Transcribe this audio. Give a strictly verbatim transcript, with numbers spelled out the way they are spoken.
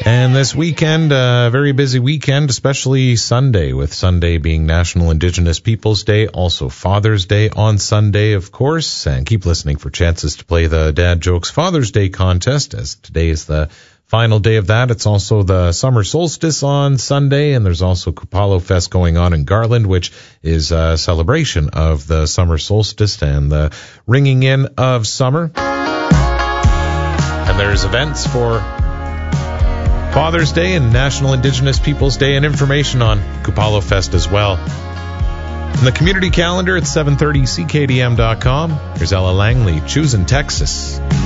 And this weekend, a uh, very busy weekend, especially Sunday, with Sunday being National Indigenous Peoples Day, also Father's Day on Sunday, of course. And keep listening for chances to play the Dad Jokes Father's Day contest, as today is the final day of that. It's also the summer solstice on Sunday, and there's also Kupalo Fest going on in Garland, which is a celebration of the summer solstice and the ringing in of summer. And there's events for Father's Day and National Indigenous Peoples Day, and information on Kupalo Fest as well. In the community calendar at seven thirty C K D M dot com, here's Ella Langley, Choosing Texas.